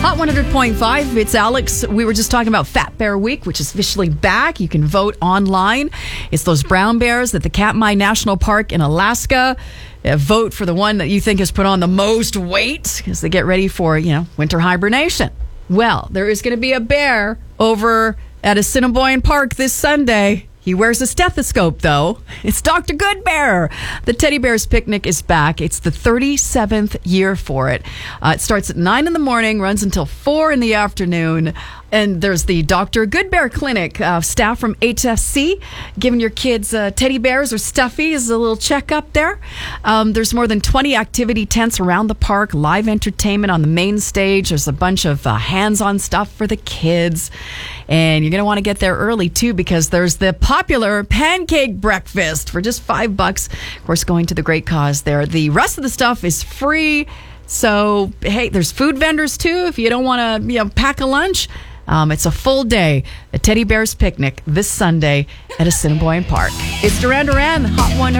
Hot 100.5, it's Alex. We were just talking about Fat Bear Week, which is officially back. You can vote online. It's those brown bears at the Katmai National Park in Alaska. Vote for the one that you think has put on the most weight as they get ready for, winter hibernation. Well, there is going to be a bear over at Assiniboine Park this Sunday. He wears a stethoscope, though. It's Dr. Good Bear. The Teddy Bears Picnic is back. It's the 37th year for it. It starts at 9 in the morning, runs until 4 in the afternoon. And there's the Dr. Good Bear Clinic. Staff from HSC giving your kids teddy bears or stuffies a little checkup there. There's more than 20 activity tents around the park, live entertainment on the main stage. There's a bunch of hands-on stuff for the kids. And you're going to want to get there early, too, because there's the popular pancake breakfast for just $5. Of course, going to the great cause there. The rest of the stuff is free. So, hey, there's food vendors, too, if you don't want to pack a lunch. It's a full day, a Teddy Bears Picnic this Sunday at Assiniboine Park. It's Duran Duran, Hot 100.